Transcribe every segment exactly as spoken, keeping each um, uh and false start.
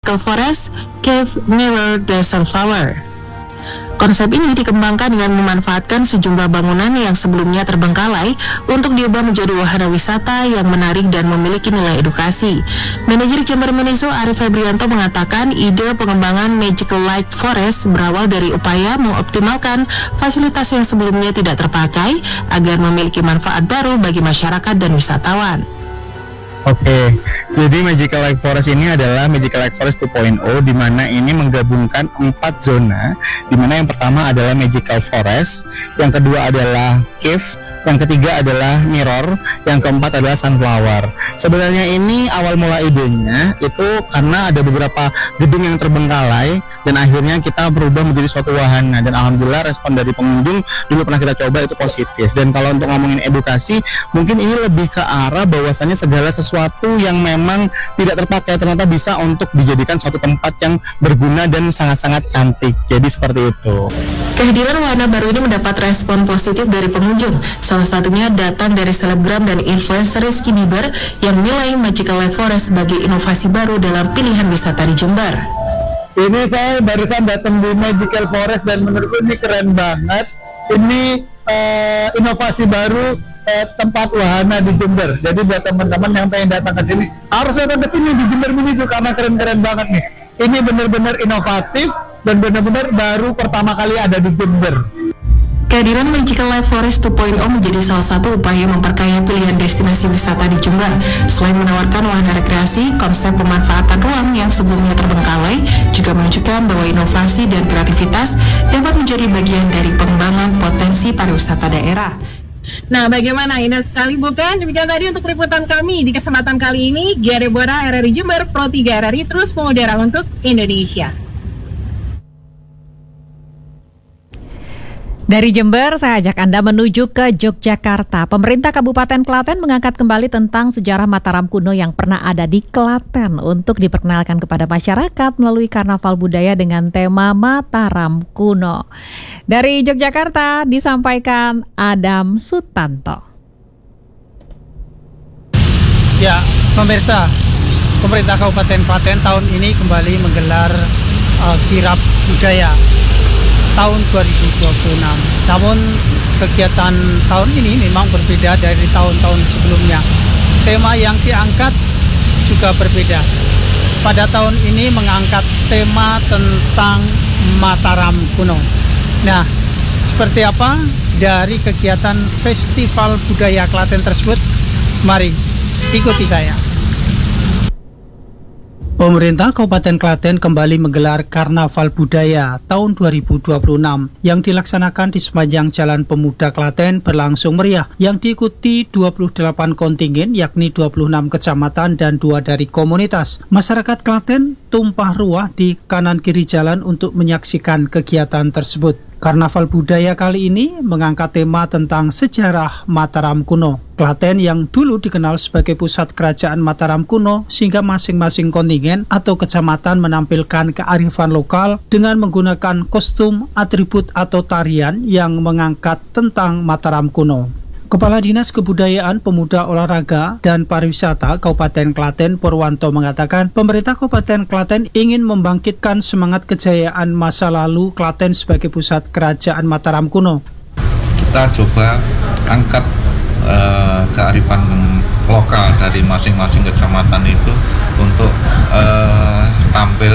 Magical Forest, Cave, Mirror, dan Sunflower. Konsep ini dikembangkan dengan memanfaatkan sejumlah bangunan yang sebelumnya terbengkalai untuk diubah menjadi wahana wisata yang menarik dan memiliki nilai edukasi. Manajer Jember Miniso Arif Febrianto mengatakan ide pengembangan Magical Light Forest berawal dari upaya mengoptimalkan fasilitas yang sebelumnya tidak terpakai agar memiliki manfaat baru bagi masyarakat dan wisatawan. Oke, jadi Magical Light Forest ini adalah Magical Light Forest dua titik nol, di mana ini menggabungkan empat zona, di mana yang pertama adalah Magical Forest, yang kedua adalah Cave, yang ketiga adalah Mirror, yang keempat adalah Sunflower. Sebenarnya ini awal mula idenya itu karena ada beberapa gedung yang terbengkalai dan akhirnya kita berubah menjadi suatu wahana, dan alhamdulillah respon dari pengunjung dulu pernah kita coba itu positif. Dan kalau untuk ngomongin edukasi, mungkin ini lebih ke arah bahwasannya segala sesuatu sesuatu yang memang tidak terpakai ternyata bisa untuk dijadikan suatu tempat yang berguna dan sangat-sangat cantik. Jadi seperti itu. Kehadiran wahana baru ini mendapat respon positif dari pengunjung. Salah satunya datang dari selebgram dan influencer Rizky Bieber yang menilai Magical Light Forest sebagai inovasi baru dalam pilihan wisata di Jember. Ini saya barusan datang di Magical Forest dan menurutku ini keren banget. Ini uh, inovasi baru tempat wahana di Jember. Jadi buat teman-teman yang pengen datang ke sini harus datang ke sini di Jember Miniso karena keren-keren banget nih. Ini benar-benar inovatif dan benar-benar baru pertama kali ada di Jember. Kehadiran Magical Light Forest dua titik nol menjadi salah satu upaya memperkaya pilihan destinasi wisata di Jember. Selain menawarkan wahana rekreasi, konsep pemanfaatan ruang yang sebelumnya terbengkalai juga menunjukkan bahwa inovasi dan kreativitas dapat menjadi bagian dari pengembangan potensi pariwisata daerah. Nah, bagaimana? Indah sekali bukan? Demikian tadi untuk liputan kami di kesempatan kali ini. Gia Deborah, R R I Jember, Pro tiga R R I terus mengudara untuk Indonesia. Dari Jember, saya ajak Anda menuju ke Yogyakarta. Pemerintah Kabupaten Klaten mengangkat kembali tentang sejarah Mataram kuno yang pernah ada di Klaten untuk diperkenalkan kepada masyarakat melalui karnaval budaya dengan tema Mataram kuno. Dari Yogyakarta disampaikan Adam Sutanto. Ya, pemirsa, pemerintah Kabupaten Klaten tahun ini kembali menggelar uh, kirab budaya tahun dua ribu dua puluh enam. Namun kegiatan tahun ini memang berbeda dari tahun-tahun sebelumnya. Tema yang diangkat juga berbeda. Pada tahun ini mengangkat tema tentang Mataram kuno. Nah, seperti apa dari kegiatan Festival Budaya Klaten tersebut? Mari ikuti saya. Pemerintah Kabupaten Klaten kembali menggelar Karnaval Budaya tahun dua ribu dua puluh enam yang dilaksanakan di sepanjang Jalan Pemuda Klaten berlangsung meriah yang diikuti dua puluh delapan kontingen yakni dua puluh enam kecamatan dan dua dari komunitas. Masyarakat Klaten tumpah ruah di kanan kiri jalan untuk menyaksikan kegiatan tersebut. Karnaval budaya kali ini mengangkat tema tentang sejarah Mataram kuno. Klaten yang dulu dikenal sebagai pusat kerajaan Mataram kuno sehingga masing-masing kontingen atau kecamatan menampilkan kearifan lokal dengan menggunakan kostum, atribut atau tarian yang mengangkat tentang Mataram kuno. Kepala Dinas Kebudayaan, Pemuda, Olahraga, dan Pariwisata Kabupaten Klaten Purwanto mengatakan pemerintah Kabupaten Klaten ingin membangkitkan semangat kejayaan masa lalu Klaten sebagai pusat kerajaan Mataram kuno. Kita coba angkat uh, kearifan lokal dari masing-masing kecamatan itu untuk uh, tampil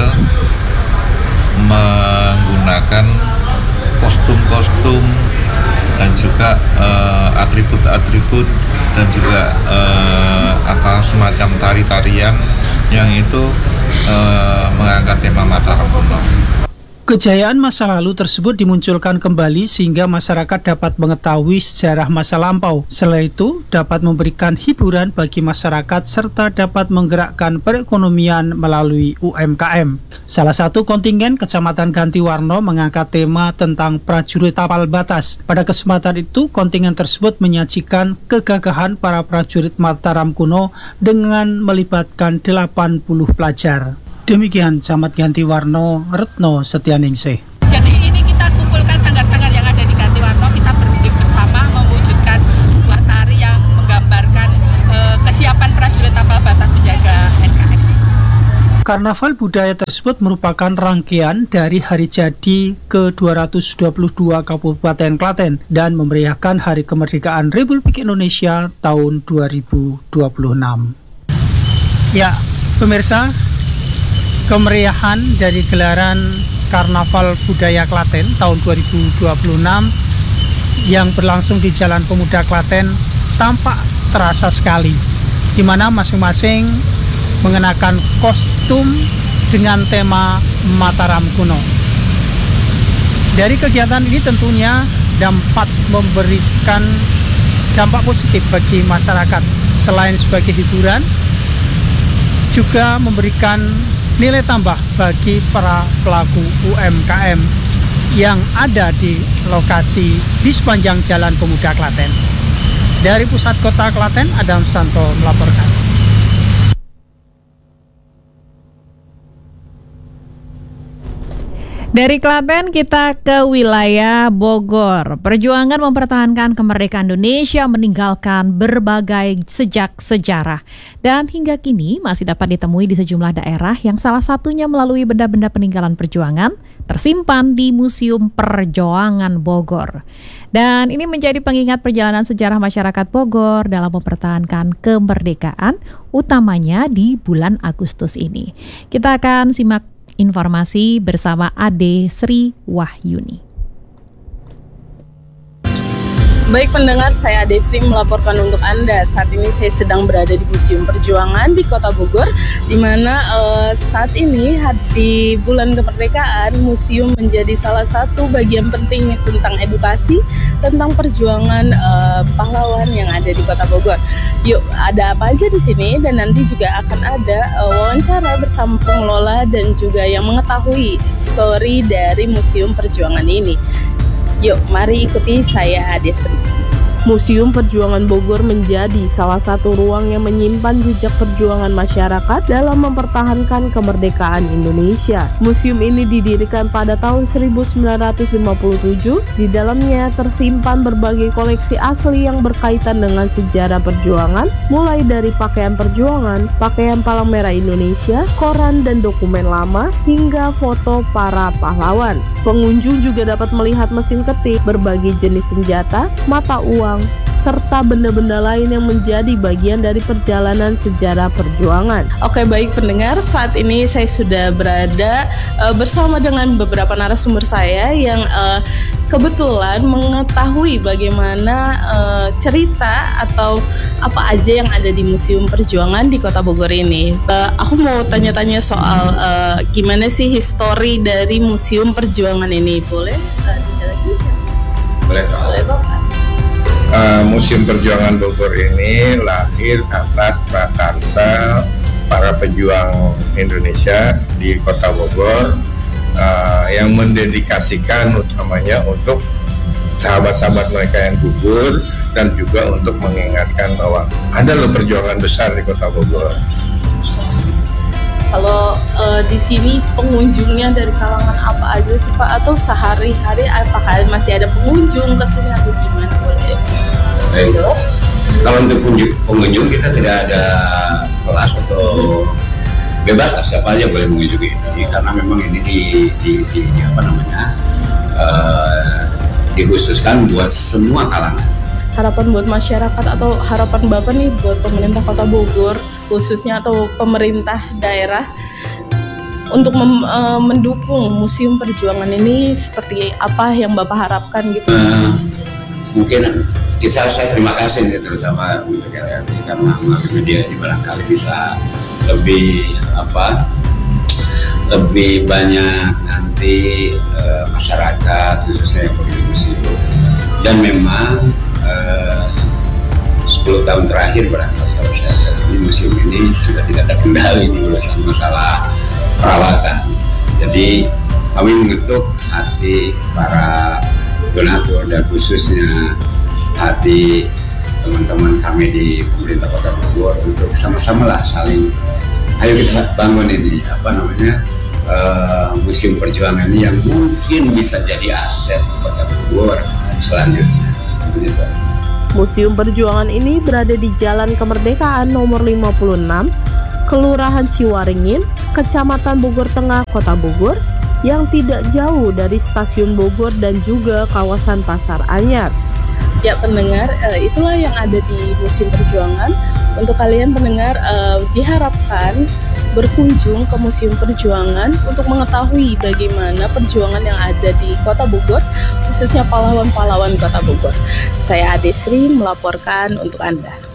menggunakan kostum-kostum dan juga uh, atribut-atribut dan juga uh, apa semacam tari-tarian yang itu uh, mengangkat tema Mataram kuno. Kejayaan masa lalu tersebut dimunculkan kembali sehingga masyarakat dapat mengetahui sejarah masa lampau. Selain itu, dapat memberikan hiburan bagi masyarakat serta dapat menggerakkan perekonomian melalui U M K M. Salah satu kontingen Kecamatan Gantiwarno mengangkat tema tentang prajurit tapal batas. Pada kesempatan itu, kontingen tersebut menyajikan kegagahan para prajurit Mataram kuno dengan melibatkan delapan puluh pelajar. Demikian Camat Gantiwarno, Retno Setianingsih. Jadi ini kita kumpulkan sanggar-sanggar yang ada di Gantiwarno, kita berdiri bersama mewujudkan sebuah tari yang menggambarkan e, kesiapan prajurit tapal batas menjaga N K R I. Karnaval budaya tersebut merupakan rangkaian dari hari jadi ke dua ratus dua puluh dua Kabupaten Klaten dan memeriahkan Hari Kemerdekaan Republik Indonesia tahun dua ribu dua puluh enam. Ya, pemirsa, kemeriahan dari gelaran Karnaval Budaya Klaten tahun dua ribu dua puluh enam yang berlangsung di Jalan Pemuda Klaten tampak terasa sekali, di mana masing-masing mengenakan kostum dengan tema Mataram kuno. Dari kegiatan ini tentunya dapat memberikan dampak positif bagi masyarakat. Selain sebagai hiburan, juga memberikan nilai tambah bagi para pelaku U M K M yang ada di lokasi di sepanjang Jalan Pemuda Klaten. Dari pusat kota Klaten, Adam Santo melaporkan. Dari Klaten kita ke wilayah Bogor. Perjuangan mempertahankan kemerdekaan Indonesia meninggalkan berbagai jejak sejarah dan hingga kini masih dapat ditemui di sejumlah daerah yang salah satunya melalui benda-benda peninggalan perjuangan tersimpan di Museum Perjuangan Bogor. Dan ini menjadi pengingat perjalanan sejarah masyarakat Bogor dalam mempertahankan kemerdekaan, utamanya di bulan Agustus ini. Kita akan simak informasi bersama Ade Sri Wahyuni. Baik pendengar, saya Ade Sri melaporkan untuk Anda. Saat ini saya sedang berada di Museum Perjuangan di Kota Bogor, di mana uh, saat ini di bulan kemerdekaan museum menjadi salah satu bagian penting tentang edukasi tentang perjuangan uh, pahlawan yang ada di Kota Bogor. Yuk, ada apa aja di sini, dan nanti juga akan ada uh, wawancara bersama pengelola dan juga yang mengetahui story dari Museum Perjuangan ini. Yuk, mari ikuti saya Ade Sri. Museum Perjuangan Bogor menjadi salah satu ruang yang menyimpan jejak perjuangan masyarakat dalam mempertahankan kemerdekaan Indonesia. Museum ini didirikan pada tahun seribu sembilan ratus lima puluh tujuh. Di dalamnya tersimpan berbagai koleksi asli yang berkaitan dengan sejarah perjuangan, mulai dari pakaian perjuangan, pakaian Palang Merah Indonesia, koran dan dokumen lama, hingga foto para pahlawan. Pengunjung juga dapat melihat mesin ketik, berbagai jenis senjata, mata uang, serta benda-benda lain yang menjadi bagian dari perjalanan sejarah perjuangan. Oke, baik pendengar, saat ini saya sudah berada uh, bersama dengan beberapa narasumber saya yang uh, kebetulan mengetahui bagaimana uh, cerita atau apa aja yang ada di Museum Perjuangan di Kota Bogor ini. Uh, aku mau tanya-tanya soal uh, gimana sih histori dari Museum Perjuangan ini, boleh uh, dijelasin sih? Boleh, boleh Bapak. Uh, Museum Perjuangan Bogor ini lahir atas prakarsa para pejuang Indonesia di Kota Bogor uh, yang mendedikasikan utamanya untuk sahabat-sahabat mereka yang gugur dan juga untuk mengingatkan bahwa ada loh perjuangan besar di Kota Bogor. Kalau uh, di sini pengunjungnya dari kalangan apa aja sih Pak? Atau sehari-hari apakah masih ada pengunjung ke sini atau gimana, boleh? Baik. Kalau untuk pengunjung kita tidak ada kelas atau bebas, siapa aja boleh mengunjungi ini karena memang ini di, di, di, di apa namanya uh, dikhususkan buat semua kalangan. Harapan buat masyarakat atau harapan Bapak nih buat pemerintah Kota Bogor khususnya atau pemerintah daerah untuk mem, uh, mendukung Museum Perjuangan ini seperti apa yang Bapak harapkan gitu? Uh, mungkin kita saya terima kasih nih, terutama untuk L R T karena melalui media ini barangkali bisa lebih apa lebih banyak nanti uh, masyarakat khususnya yang pergi ke museum. Dan memang uh, sepuluh tahun terakhir barangkali kalau saya lihat ini museum ini sudah tidak terkendali di urusan masalah perawatan. Jadi kami mengetuk hati para donatur dan khususnya hati teman-teman kami di pemerintah Kota Bogor untuk sama-sama lah saling ayo kita bangun ini apa namanya uh, Museum Perjuangan ini yang mungkin bisa jadi aset Kota Bogor selanjutnya. Begitu. Museum Perjuangan ini berada di Jalan Kemerdekaan nomor lima puluh enam Kelurahan Ciwaringin, Kecamatan Bogor Tengah, Kota Bogor, yang tidak jauh dari Stasiun Bogor dan juga kawasan Pasar Anyar. Ya pendengar, eh, itulah yang ada di Museum Perjuangan. Untuk kalian pendengar, eh, diharapkan berkunjung ke Museum Perjuangan untuk mengetahui bagaimana perjuangan yang ada di Kota Bogor, khususnya pahlawan-pahlawan Kota Bogor. Saya Ade Sri melaporkan untuk Anda.